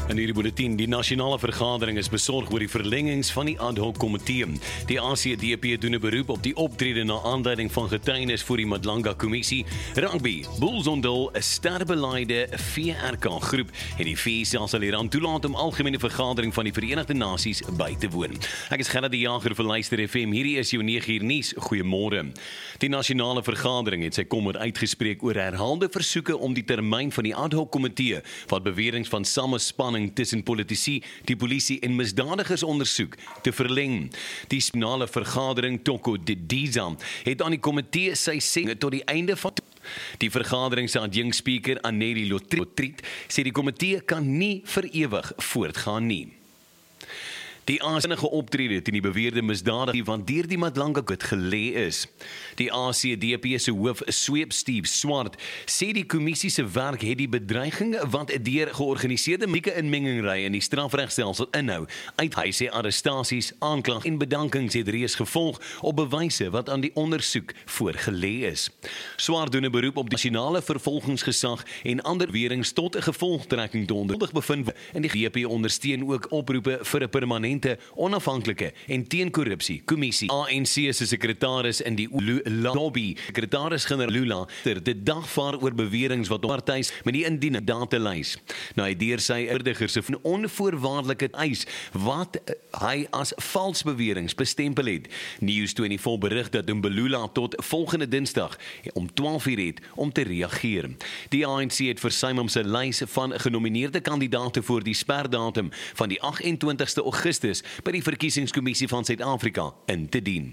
In hierdie bulletin, die nasionale vergadering is besorg oor die verlengings van die ad hoc komitee. Die ACDP doen 'n beroep op die optrede na aanduiding van getuienis voor die Madlanga kommissie. Rugby, Bulls ontdul 'n sterbeleide VRK groep en die FSA sal hieraan toelaat om algemene vergadering van die Verenigde Nasies by te woon. Ek is Gerard die Jager vir Luister FM. Hierdie is jou 9uur nuus. Goeiemôre. Die nasionale vergadering het sy kommer uitgespreek oor herhaalde versoeke om die termyn van die ad hoc komitee wat beweringe van samespanning tussen politici, die polisie en misdadigers ondersoek te verleng. Die nasionale vergadering Toko Didiza het aan die komitee sy sê tot die einde van die vergadering se adjunkspreker Anneli Lotriet sê die komitee kan nie vir ewig voortgaan nie. Die aansinnige optrede teen die beweerde misdadiging wat deur die Madlanga goed gelê is. Die ACDP se hoof Sweep Steve Swart sê die kommissie se werk het die bedreiging wat deur georganiseerde inmengingry in die strafregstelsel inhou. Hy sê arrestasies, aanklag en bedankings het reeds gevolg op bewyse wat aan die ondersoek voorgelê is. Swart doen 'n beroep op die nasionale vervolgingsgesag en ander beweringe tot 'n gevolgtrekking te onderskuldig bevind en die GP ondersteun ook oproepe vir 'n permanente onafhanklike en teen-korrupsie kommissie. ANC se sekretaris in die lobby, sekretaris-generaal Lula, dit dagvaar oor beweringe wat partye met die indiene datalys. Nou hy deur sy verdedigers se onvoorwaardelike eis wat hy as vals beweringe bestempel het. News24 berig dat Mbulula tot volgende Dinsdag om 12:00 het om te reageer. Die ANC het versuim om sy lys van genomineerde kandidaate voor die sperdatum van die 28ste Augustus by die verkiesingskommissie van Suid-Afrika in te dien.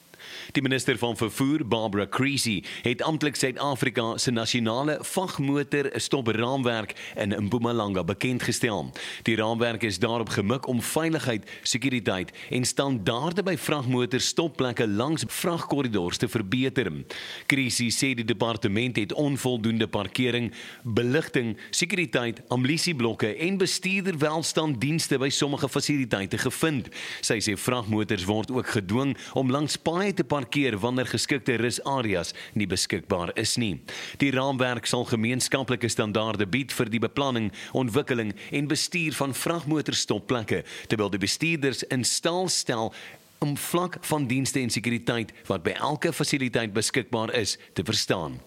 Die minister van vervoer, Barbara Creezy, het amptelik Suid-Afrika se nasionale vagmotor stopraamwerk in Mpumalanga bekendgestel. Die raamwerk is daarop gemik om veiligheid, sekuriteit en standaarde by vragmotor stopplekke langs vragkorridors te verbeter. Creezy sê die departement het onvoldoende parkering, beligting, sekuriteit, amblisieblokke en bestuurderwelstanddienste by sommige fasiliteite gevind. Sy sê vragmotors word ook gedwing om langs paaie te parkeer wanneer geskikte rusareas nie beskikbaar is nie. Die raamwerk sal gemeenskaplike standaarde bied vir die beplanning, ontwikkeling en bestuur van vragmotorstopplekke, terwyl die bestuurders in staal stel om vlak van dienste en sekuriteit wat by elke fasiliteit beskikbaar is te verstaan.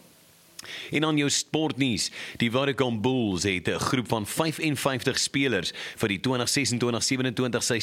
En aan jou sportnuus, die Vodacom Bulls het 'n groep van 55 spelers vir die 2026-27